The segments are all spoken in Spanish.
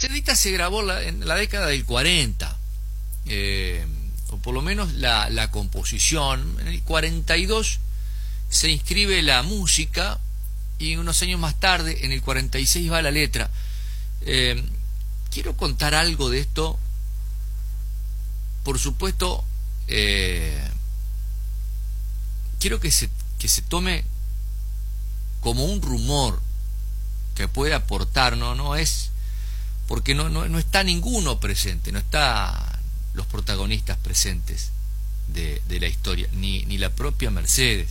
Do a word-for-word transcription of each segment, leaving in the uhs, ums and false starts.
Merceditas se grabó la, en la década del cuarenta, eh, o por lo menos la, la composición. En el cuarenta y dos se inscribe la música y unos años más tarde, en el cuarenta y seis, va la letra. Eh, quiero contar algo de esto. Por supuesto, eh, quiero que se, que se tome como un rumor que puede aportar, no, no es, porque no, no, no está ninguno presente, no está los protagonistas presentes de, de la historia, ni, ni la propia Mercedes.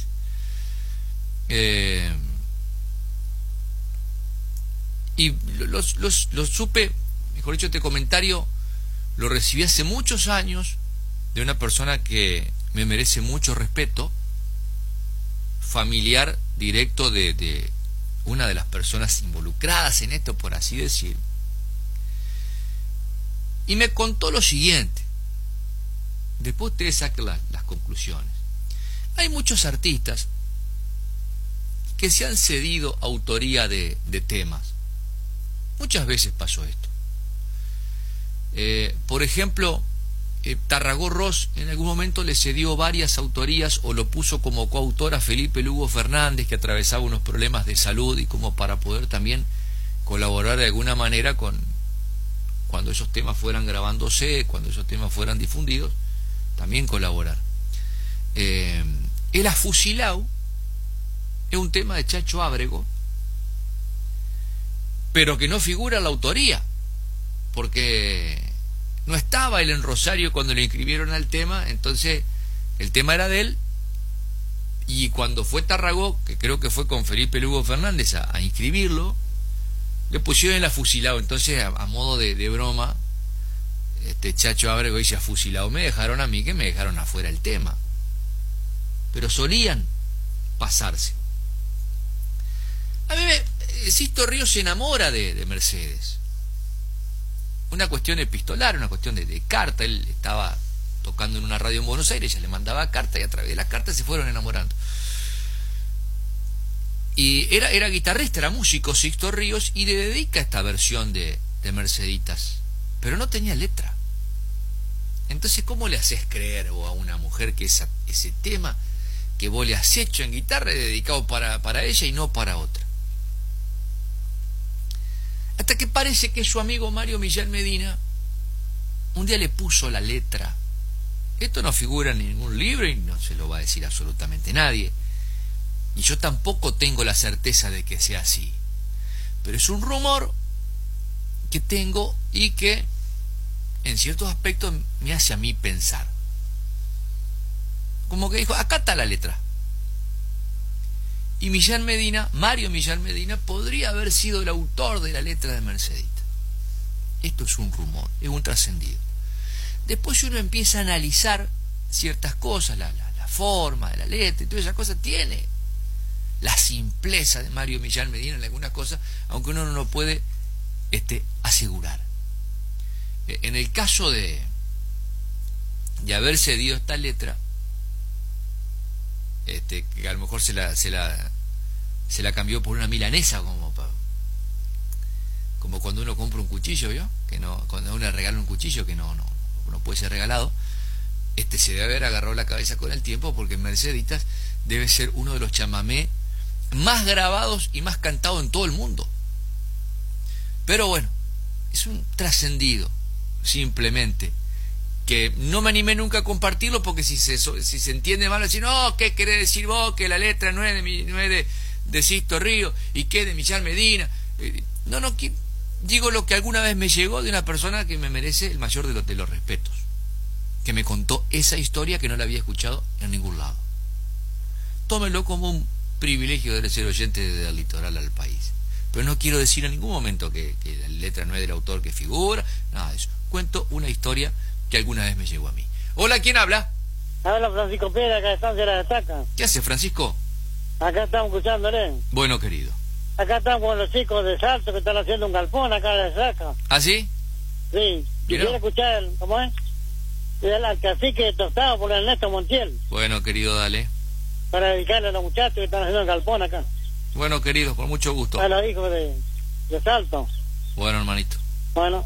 Eh, y los, los, los supe, mejor dicho, este comentario lo recibí hace muchos años de una persona que me merece mucho respeto, familiar directo de, de una de las personas involucradas en esto, por así decir, y me contó lo siguiente. Después ustedes saquen la, las conclusiones. Hay muchos artistas que se han cedido autoría de, de temas. Muchas veces pasó esto. Eh, por ejemplo, eh, Tarragó Ross en algún momento le cedió varias autorías o lo puso como coautor a Felipe Lugo Fernández, que atravesaba unos problemas de salud, y como para poder también colaborar de alguna manera con cuando esos temas fueran grabándose, cuando esos temas fueran difundidos, también colaborar. Eh, el Afusilao es un tema de Chacho Ábrego, pero que no figura la autoría, porque no estaba él en Rosario cuando le inscribieron al tema. Entonces el tema era de él, y cuando fue Tarragó, que creo que fue con Felipe Lugo Fernández a, a inscribirlo, le pusieron el Afusilao. Entonces, a, a modo de, de broma, este Chacho Ábrego dice: Afusilao, me dejaron a mí, que me dejaron afuera el tema. Pero solían pasarse. A mí me, Sisto Ríos se enamora de, de Mercedes. Una cuestión epistolar, una cuestión de, de carta. Él estaba tocando en una radio en Buenos Aires, ella le mandaba carta, y a través de las cartas se fueron enamorando. Y era, era guitarrista, era músico Sisto Ríos, y le dedica esta versión de, de Merceditas, pero no tenía letra. Entonces, ¿cómo le haces creer vos a una mujer que esa, ese tema que vos le has hecho en guitarra es dedicado para, para ella y no para otra? Hasta que parece que su amigo Mario Millán Medina un día le puso la letra. Esto no figura en ningún libro y no se lo va a decir absolutamente nadie, y yo tampoco tengo la certeza de que sea así, pero es un rumor que tengo y que en ciertos aspectos me hace a mí pensar. Como que dijo: acá está la letra. Y Millán Medina, Mario Millán Medina, podría haber sido el autor de la letra de Mercedita. Esto es un rumor, es un trascendido. Después, si uno empieza a analizar ciertas cosas, la, la, la forma de la letra y todas esas cosas, tiene la simpleza de Mario Millán Medina en algunas cosas, aunque uno no lo puede este, asegurar. En el caso de, de haber cedido esta letra, este, que a lo mejor se la, se la, se la cambió por una milanesa, como, como cuando uno compra un cuchillo, ¿vio? Que no, cuando uno le regala un cuchillo que no, no, no puede ser regalado. Este se debe haber agarrado la cabeza con el tiempo, porque Merceditas debe ser uno de los chamamé más grabados y más cantados en todo el mundo. Pero bueno, es un trascendido, simplemente, que no me animé nunca a compartirlo, porque si se, si se entiende mal, decir: no, ¿qué querés decir vos? Que la letra no es de, no es de, de Sisto Ríos, y que de Millán Medina. Eh, no, no, que, digo lo que alguna vez me llegó de una persona que me merece el mayor de los, de los respetos, que me contó esa historia que no la había escuchado en ningún lado. Tómelo como un privilegio de ser oyente del litoral al país. Pero no quiero decir en ningún momento que, que la letra no es del autor que figura, nada de eso. Cuento una historia que alguna vez me llegó a mí. Hola, ¿quién habla? Habla Francisco Pérez, acá de Estancia de la Destaca. ¿Qué hace, Francisco? Acá estamos escuchándole. Bueno, querido. Acá estamos con los chicos de Salto que están haciendo un galpón acá de la Destaca. ¿Ah, sí? Sí. Quisiera escuchar, el, ¿cómo es? El, al cacique tostado por Ernesto Montiel. Bueno, querido, dale. Para dedicarle a los muchachos que están haciendo el galpón acá. Bueno, querido, con mucho gusto. A los hijos de, de Salto. Bueno, hermanito. Bueno.